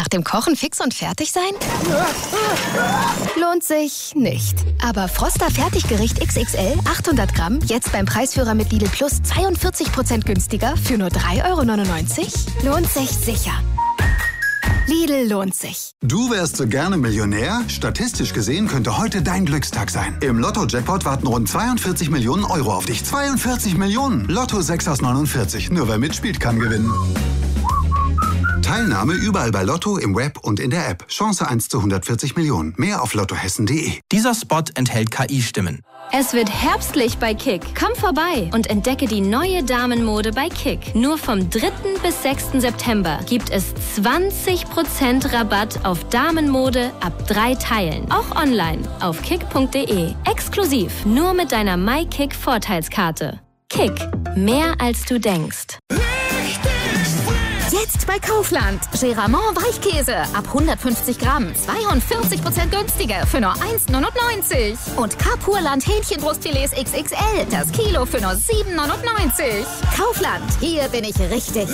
nach dem Kochen fix und fertig sein? Lohnt sich nicht. Aber Froster Fertiggericht XXL 800 Gramm jetzt beim Preisführer mit Lidl Plus 42% günstiger für nur 3,99 €? Lohnt sich sicher. Lidl lohnt sich. Du wärst so gerne Millionär? Statistisch gesehen könnte heute dein Glückstag sein. Im Lotto-Jackpot warten rund 42 Millionen Euro auf dich. 42 Millionen! Lotto 6 aus 49. Nur wer mitspielt, kann gewinnen. Teilnahme überall bei Lotto, im Web und in der App. Chance 1 zu 140 Millionen. Mehr auf lottohessen.de. Dieser Spot enthält KI-Stimmen. Es wird herbstlich bei Kick. Komm vorbei und entdecke die neue Damenmode bei Kick. Nur vom 3. bis 6. September gibt es 20% Rabatt auf Damenmode ab 3 Teilen. Auch online auf kick.de. Exklusiv nur mit deiner MyKick-Vorteilskarte. Kick. Mehr als du denkst. Jetzt bei Kaufland. Geramont Weichkäse ab 150 Gramm. 42% günstiger für nur 1,99 €. Und Carpurland Hähnchenbrustfilets XXL. Das Kilo für nur 7,99 €. Kaufland. Hier bin ich richtig.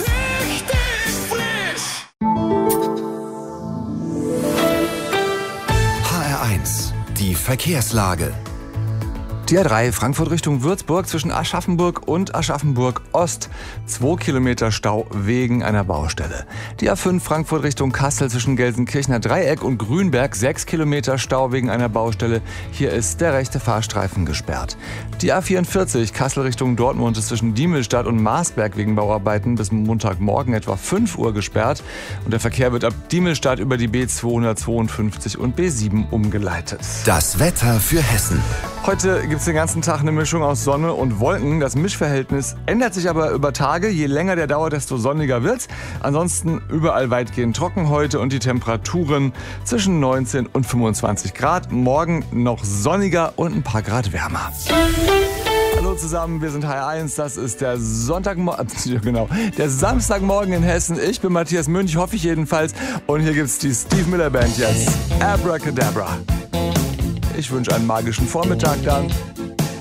HR1. Die Verkehrslage. Die A3 Frankfurt Richtung Würzburg zwischen Aschaffenburg und Aschaffenburg Ost. 2 Kilometer Stau wegen einer Baustelle. Die A5 Frankfurt Richtung Kassel zwischen Gelsenkirchener Dreieck und Grünberg. 6 Kilometer Stau wegen einer Baustelle. Hier ist der rechte Fahrstreifen gesperrt. Die A44 Kassel Richtung Dortmund ist zwischen Diemelstadt und Marsberg wegen Bauarbeiten bis Montagmorgen etwa 5 Uhr gesperrt. Und der Verkehr wird ab Diemelstadt über die B252 und B7 umgeleitet. Das Wetter für Hessen. Heute gibt es den ganzen Tag eine Mischung aus Sonne und Wolken. Das Mischverhältnis ändert sich aber über Tage. Je länger der dauert, desto sonniger wird's. Ansonsten überall weitgehend trocken heute und die Temperaturen zwischen 19 und 25 Grad. Morgen noch sonniger und ein paar Grad wärmer. Hallo zusammen, wir sind HR1. Das ist der der Samstagmorgen in Hessen. Ich bin Matthias Münch, hoffe ich jedenfalls. Und hier gibt's die Steve Miller Band jetzt. Abracadabra. Ich wünsche einen magischen Vormittag dann.